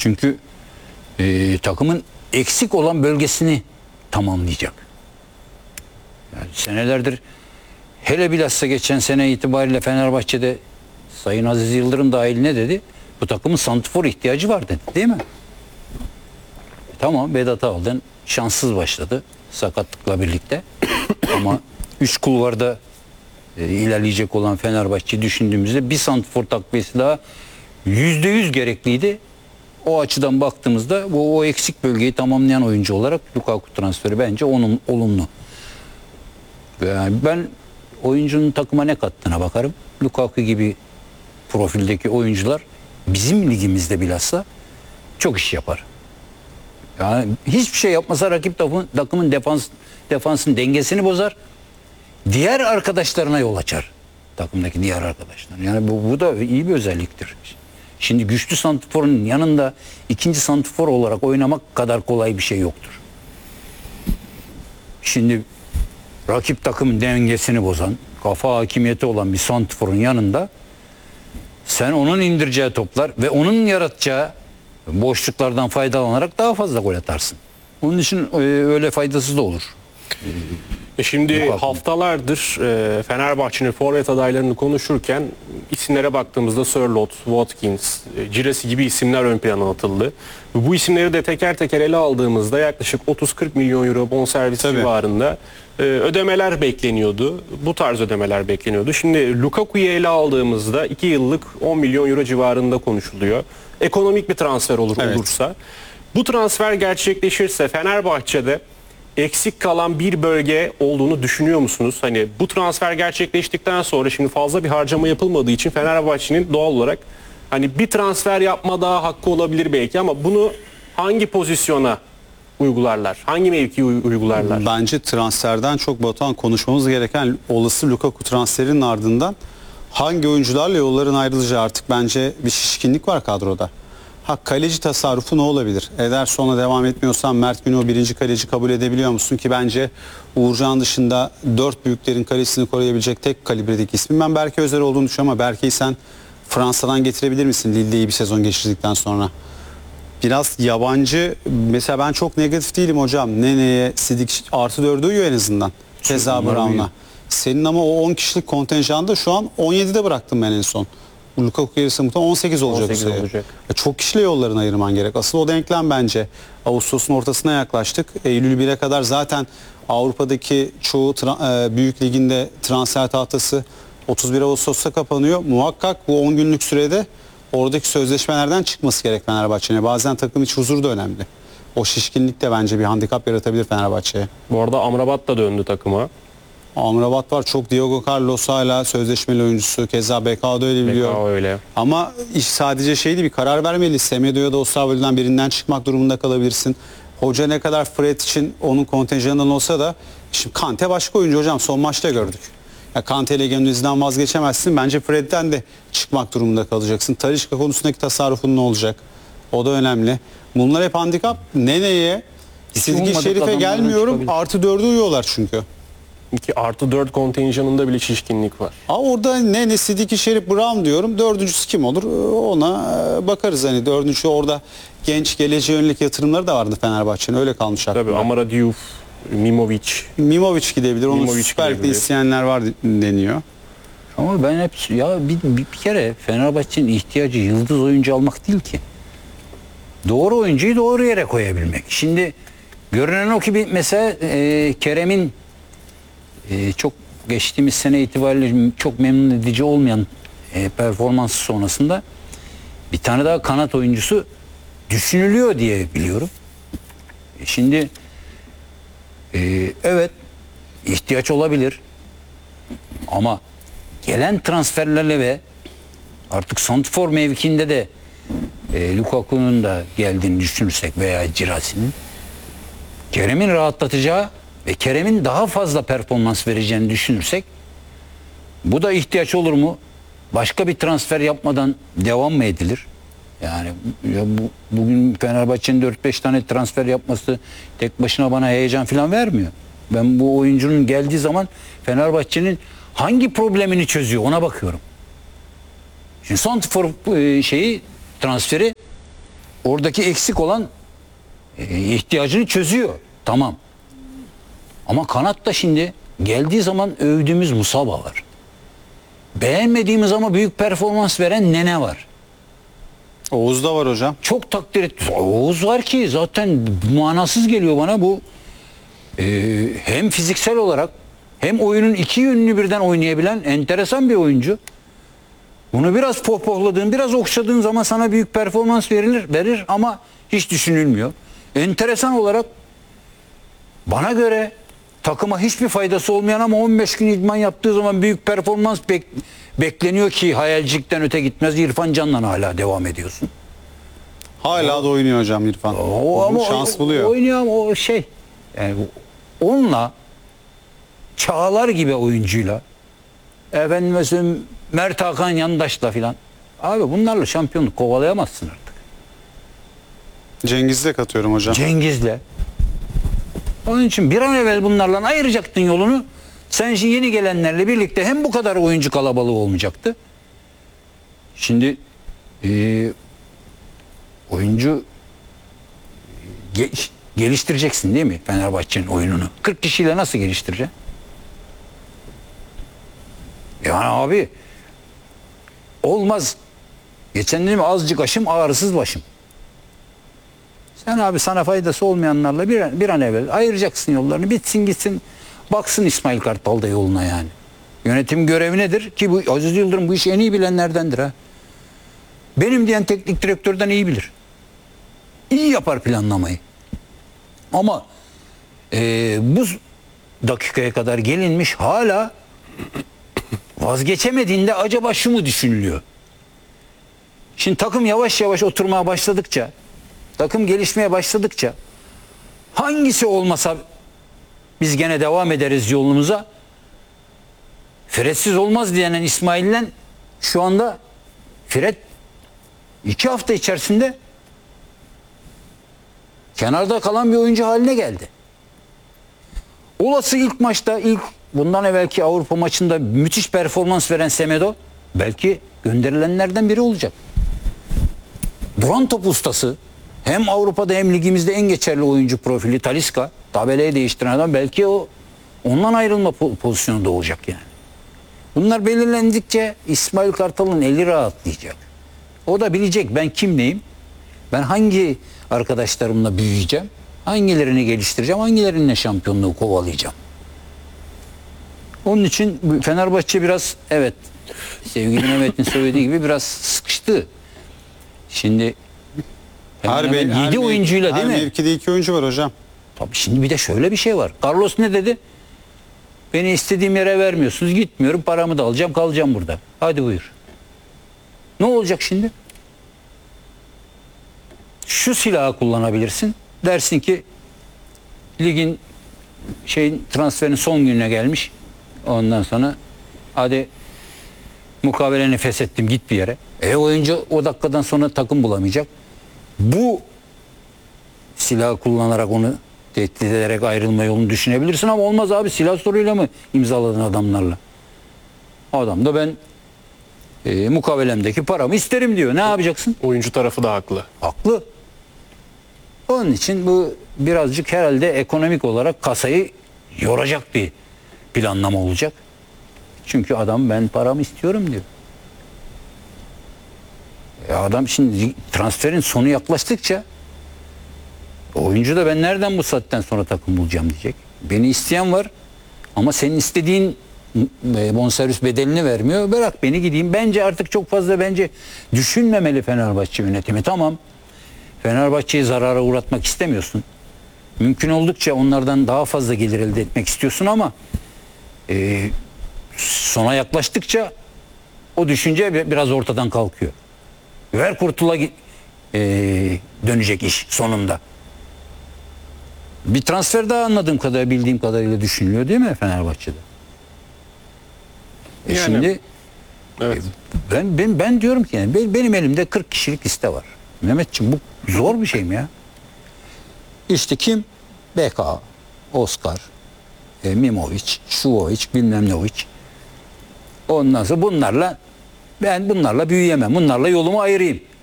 Çünkü takımın eksik olan bölgesini tamamlayacak. Yani senelerdir, hele bilhassa geçen sene itibariyle Fenerbahçe'de Sayın Aziz Yıldırım dahil ne dedi? Bu takımın santrfor ihtiyacı var dedi, değil mi? Tamam, Vedat Ağal'dan şanssız başladı sakatlıkla birlikte. Ama 3 kulvarda ilerleyecek olan Fenerbahçe'yi düşündüğümüzde bir santrfor takviyesi daha %100 gerekliydi. O açıdan baktığımızda o eksik bölgeyi tamamlayan oyuncu olarak Lukaku transferi bence onun olumlu. Yani ben oyuncunun takıma ne kattığına bakarım. Lukaku gibi profildeki oyuncular bizim ligimizde bilhassa çok iş yapar. Yani hiçbir şey yapmasa rakip takımın defansın dengesini bozar. Diğer arkadaşlarına yol açar. Takımdaki diğer arkadaşlar. Yani bu da iyi bir özelliktir. Şimdi güçlü santrforun yanında ikinci santrfor olarak oynamak kadar kolay bir şey yoktur. Şimdi rakip takımın dengesini bozan, kafa hakimiyeti olan bir santrforun yanında sen onun indireceği toplar ve onun yaratacağı boşluklardan faydalanarak daha fazla gol atarsın. Onun için öyle faydasız da olur. Şimdi haftalardır Fenerbahçe'nin forvet adaylarını konuşurken isimlere baktığımızda Sörloth, Watkins, Giresi gibi isimler ön plana atıldı. Bu isimleri de teker teker ele aldığımızda yaklaşık 30-40 milyon euro bonservis civarında ödemeler bekleniyordu. Bu tarz ödemeler bekleniyordu. Şimdi Lukaku'yu ele aldığımızda 2 yıllık 10 milyon euro civarında konuşuluyor. Ekonomik bir transfer olursa. Bu transfer gerçekleşirse Fenerbahçe'de eksik kalan bir bölge olduğunu düşünüyor musunuz? Hani bu transfer gerçekleştikten sonra şimdi fazla bir harcama yapılmadığı için Fenerbahçe'nin doğal olarak hani bir transfer yapma daha hakkı olabilir belki ama bunu hangi pozisyona uygularlar? Hangi mevkiyi uygularlar? Bence transferden çok Batuhan konuşmamız gereken olası Lukaku transferinin ardından hangi oyuncularla yolların ayrılacağı artık bence bir şişkinlik var kadroda. Kaleci tasarrufu ne olabilir? Ederson'a devam etmiyorsan Mert Günok'u birinci kaleci kabul edebiliyor musun ki bence Uğurcan dışında 4 büyüklerin kalesini koruyabilecek tek kalibredeki ismin ben Berke Özer olduğunu düşünüyorum ama Berke'yi sen Fransa'dan getirebilir misin Lille'de iyi bir sezon geçirdikten sonra? Biraz yabancı, mesela ben çok negatif değilim hocam. Nene'ye, Sidik artı 4'ü uyuyor en azından. Keza Brown'la. Senin ama o 10 kişilik kontenjanda şu an 17'de bıraktım ben en son. Lukaku gelirse muhtemelen 18 olacak. 18 olacak. Çok kişiyle yollarını ayırman gerek. Asıl o denklem bence. Ağustos'un ortasına yaklaştık. Eylül 1'e kadar zaten Avrupa'daki çoğu büyük liginde transfer tahtası 31 Ağustos'ta kapanıyor. Muhakkak bu 10 günlük sürede oradaki sözleşmelerden çıkması gerek Fenerbahçe'ne. Bazen takım iç huzur da önemli. O şişkinlik de bence bir handikap yaratabilir Fenerbahçe'ye. Bu arada Amrabat da döndü takıma. Amrabat var. Çok Diogo Carlos hala sözleşmeli oyuncusu. Keza BK'da öyle biliyor. BK öyle. Ama iş sadece şey değil, bir karar vermeli. Semedo'ya da Osaval'den birinden çıkmak durumunda kalabilirsin. Hoca ne kadar Fred için onun kontenjanından olsa da şimdi Kante başka oyuncu hocam. Son maçta gördük. Ya Kante ile Geniz'den vazgeçemezsin. Bence Fred'den de çıkmak durumunda kalacaksın. Talisca konusundaki tasarrufun ne olacak? O da önemli. Bunlar hep handikap. Nene'ye, Silgi Şerif'e gelmiyorum. Artı 4'ü uyuyorlar çünkü. Ki artı 4 kontenjanında bile şişkinlik var. Orada ne Sidiki Şerif Brown diyorum. Dördüncüsü kim olur? Ona bakarız. Hani dördüncü orada genç geleceğe yönelik yatırımları da vardı Fenerbahçe'nin. Öyle kalmış aklımda. Tabii Amara Diouf, Mimovic gidebilir. Onu Süper Lig'de isteyenler var deniyor. Ama ben hep bir kere Fenerbahçe'nin ihtiyacı yıldız oyuncu almak değil ki. Doğru oyuncuyu doğru yere koyabilmek. Şimdi görünen o ki mesela Kerem'in çok geçtiğimiz sene itibariyle çok memnun edici olmayan performansı sonrasında bir tane daha kanat oyuncusu düşünülüyor diye biliyorum. Şimdi evet ihtiyaç olabilir ama gelen transferlerle ve artık santrfor mevkiinde de Lukaku'nun da geldiğini düşünürsek veya Girasi'nin, Kerem'in rahatlatacağı ve Kerem'in daha fazla performans vereceğini düşünürsek bu da ihtiyaç olur mu? Başka bir transfer yapmadan devam mı edilir? Yani bugün Fenerbahçe'nin 4-5 tane transfer yapması tek başına bana heyecan falan vermiyor. Ben bu oyuncunun geldiği zaman Fenerbahçe'nin hangi problemini çözüyor ona bakıyorum. Şimdi santrfor transferi oradaki eksik olan ihtiyacını çözüyor. Tamam. Ama kanatta şimdi geldiği zaman övdüğümüz Musaba var. Beğenmediğimiz ama büyük performans veren Nene var. Oğuz da var hocam. Çok takdir et. Oğuz var ki zaten manasız geliyor bana bu. Hem fiziksel olarak hem oyunun iki yönünü birden oynayabilen enteresan bir oyuncu. Bunu biraz pohpohladığın, biraz okşadığın zaman sana büyük performans verir ama hiç düşünülmüyor. Enteresan olarak bana göre takıma hiçbir faydası olmayan ama 15 gün idman yaptığı zaman büyük performans bekleniyor ki hayalcilikten öte gitmez. İrfan Can'la hala devam ediyorsun. Hala da oynuyor hocam İrfan. Ama şans buluyor. Oynuyor ama o şey. Yani onunla Çağlar gibi oyuncuyla efendim mesela Mert Hakan Yandaş'la filan. Abi bunlarla şampiyonluk kovalayamazsın artık. Cengiz'e katıyorum hocam. Cengiz'le. Onun için bir an evvel bunlarla ayıracaktın yolunu. Sen şimdi yeni gelenlerle birlikte hem bu kadar oyuncu kalabalığı olmayacaktı. Şimdi oyuncu geliştireceksin değil mi Fenerbahçe'nin oyununu? 40 kişiyle nasıl geliştireceksin? Yani abi olmaz. Geçen dedim azıcık aşım ağrısız başım. Sen abi sana faydası olmayanlarla bir an evvel ayıracaksın yollarını, bitsin gitsin, baksın İsmail Kartal da yoluna yani. Yönetim görevi nedir ki bu Aziz Yıldırım bu işi en iyi bilenlerdendir ha. Benim diyen teknik direktörden iyi bilir. İyi yapar planlamayı. Ama bu dakikaya kadar gelinmiş hala vazgeçemediğinde acaba şu mu düşünülüyor? Şimdi takım yavaş yavaş oturmaya başladıkça, takım gelişmeye başladıkça hangisi olmasa biz gene devam ederiz yolumuza. Fredsiz olmaz diyenen İsmail'le şu anda Fred 2 hafta içerisinde kenarda kalan bir oyuncu haline geldi. Olası ilk maçta, bundan evvelki Avrupa maçında müthiş performans veren Semedo belki gönderilenlerden biri olacak. Duran top ustası, hem Avrupa'da hem ligimizde en geçerli oyuncu profili Talisca, tabelayı değiştiren adam, belki ondan ayrılma pozisyonu doğacak yani. Bunlar belirlendikçe İsmail Kartal'ın eli rahatlayacak. O da bilecek ben kim neyim, ben hangi arkadaşlarımla büyüyeceğim, hangilerini geliştireceğim, hangilerine şampiyonluğu kovalayacağım. Onun için Fenerbahçe biraz, evet sevgili Mehmet'in söylediği gibi biraz sıkıştı. Şimdi hemen hemen 7 oyuncuyla değil mi? Her mevkide 2 oyuncu var hocam. Tabii şimdi bir de şöyle bir şey var. Carlos ne dedi? Beni istediğim yere vermiyorsunuz, gitmiyorum, paramı da alacağım, kalacağım burada. Hadi buyur. Ne olacak şimdi? Şu silahı kullanabilirsin. Dersin ki ligin transferin son gününe gelmiş. Ondan sonra hadi mukaveleni feshettim, git bir yere. Oyuncu o dakikadan sonra takım bulamayacak. Bu silahı kullanarak onu tehdit ederek ayrılma yolunu düşünebilirsin ama olmaz abi, silah soruyla mı imzaladın adamlarla? Adam da ben mukavelemdeki paramı isterim diyor. Ne yapacaksın? Oyuncu tarafı da haklı. Haklı. Onun için bu birazcık herhalde ekonomik olarak kasayı yoracak bir planlama olacak. Çünkü adam ben paramı istiyorum diyor. Adam şimdi transferin sonu yaklaştıkça oyuncu da ben nereden bu saatten sonra takım bulacağım diyecek. Beni isteyen var ama senin istediğin bonservis bedelini vermiyor. Bırak beni gideyim. Bence artık çok fazla düşünmemeli Fenerbahçe yönetimi. Tamam. Fenerbahçe'yi zarara uğratmak istemiyorsun. Mümkün oldukça onlardan daha fazla gelir elde etmek istiyorsun ama sona yaklaştıkça o düşünce biraz ortadan kalkıyor. Ver kurtula dönecek iş sonunda. Bir transfer daha anladığım kadarıyla, bildiğim kadarıyla düşünülüyor değil mi Fenerbahçe'de? Yani, şimdi evet. Ben diyorum ki yani benim elimde 40 kişilik liste var. Mehmetciğim bu zor bir şey mi ya? İşte kim? BK, Oscar, Mimovic, Şuvovic, bilmem nevic. Ondan sonra bunlarla büyüyemem. Bunlarla yolumu ayırayım.